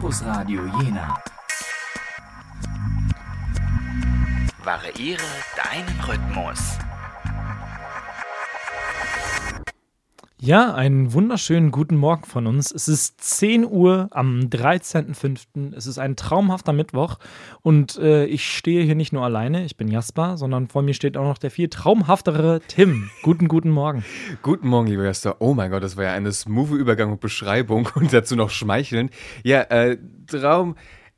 Campus Radio Jena. Variiere deinen Rhythmus. Ja, einen wunderschönen guten Morgen von uns. Es ist 10 Uhr am 13.05. Es ist ein traumhafter Mittwoch und ich stehe hier nicht nur alleine, ich bin Jasper, sondern vor mir steht auch noch der viel traumhaftere Tim. Guten Morgen. Guten Morgen, lieber Jasper. Oh mein Gott, das war ja eine smooth Übergang und Beschreibung und dazu noch schmeichelnd. Ja, Traum.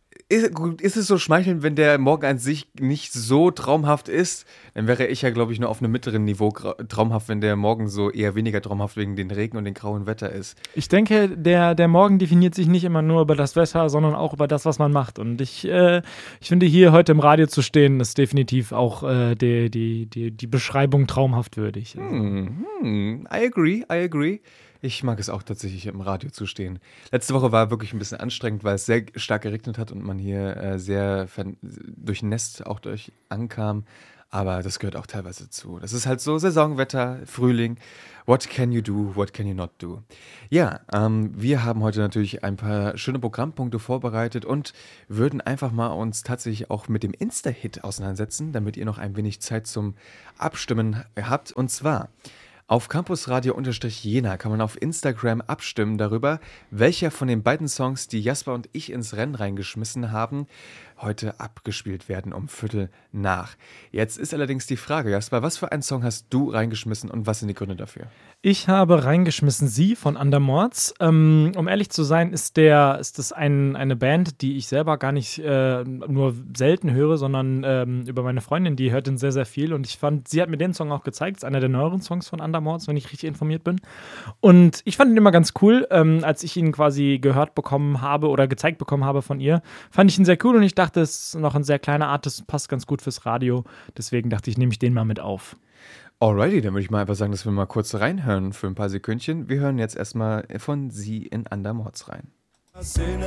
Ist es so schmeichelnd, wenn der Morgen an sich nicht so traumhaft ist? Dann wäre ich ja, glaube ich, nur auf einem mittleren Niveau traumhaft, wenn der Morgen so eher weniger traumhaft wegen den Regen und dem grauen Wetter ist. Ich denke, der Morgen definiert sich nicht immer nur über das Wetter, sondern auch über das, was man macht. Und ich finde, hier heute im Radio zu stehen, ist definitiv auch die Beschreibung traumhaft würdig. I agree. Ich mag es auch tatsächlich, im Radio zu stehen. Letzte Woche war wirklich ein bisschen anstrengend, weil es sehr stark geregnet hat und man hier sehr durchnässt auch durch ankam. Aber das gehört auch teilweise zu. Das ist halt so Saisonwetter, Frühling. What can you do, what can you not do? Ja, wir haben heute natürlich ein paar schöne Programmpunkte vorbereitet und würden einfach mal uns tatsächlich auch mit dem Insta-Hit auseinandersetzen, damit ihr noch ein wenig Zeit zum Abstimmen habt. Und zwar auf campusradio_jena kann man auf Instagram abstimmen darüber, welcher von den beiden Songs, die Jasper und ich ins Rennen reingeschmissen haben, heute abgespielt werden um 7:15. Jetzt ist allerdings die Frage, Jasper, was für einen Song hast du reingeschmissen und was sind die Gründe dafür? Ich habe reingeschmissen Sie von Andermords. Um ehrlich zu sein, ist das eine Band, die ich selber gar nicht nur selten höre, sondern über meine Freundin, die hört den sehr, sehr viel. Und ich fand, sie hat mir den Song auch gezeigt. Es ist einer der neueren Songs von Andermords, wenn ich richtig informiert bin. Und ich fand ihn immer ganz cool. Als ich ihn quasi gehört bekommen habe oder gezeigt bekommen habe von ihr, fand ich ihn sehr cool und ich dachte, es ist noch ein sehr kleiner Art, das passt ganz gut fürs Radio. Deswegen dachte ich, nehme ich den mal mit auf. Alrighty, dann würde ich mal einfach sagen, dass wir mal kurz reinhören für ein paar Sekündchen. Wir hören jetzt erstmal von Sie in Andermords rein.